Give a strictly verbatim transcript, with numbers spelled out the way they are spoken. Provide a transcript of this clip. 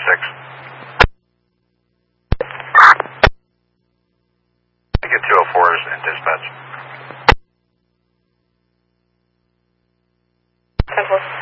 six. I get two oh fours in dispatch. ten four.